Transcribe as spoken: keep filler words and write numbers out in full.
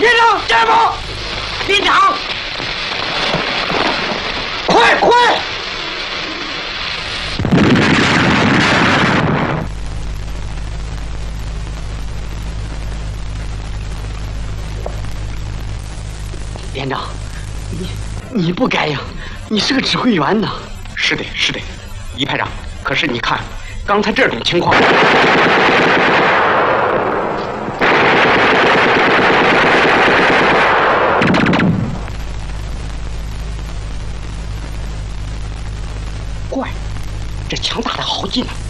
连长，站住！连长，快快！连长，你你不该呀！你是个指挥员呐。 是的，是的，一排长。可是你看，刚才这种情况。怪，这枪打得好近啊！